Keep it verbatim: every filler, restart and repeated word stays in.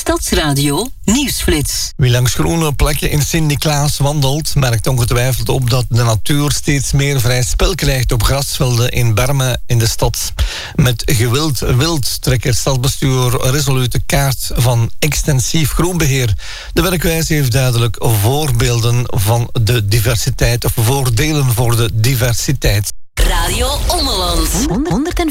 Stadsradio Nieuwsflits. Wie langs groene plekken in Sint-Niklaas wandelt, merkt ongetwijfeld op dat de natuur steeds meer vrij spel krijgt op grasvelden in Bermen in de stad. Met gewild wild trekt het stadsbestuur resolute kaart van extensief groenbeheer. De werkwijze heeft duidelijk voorbeelden van de diversiteit of voordelen voor de diversiteit. Radio Ommeland.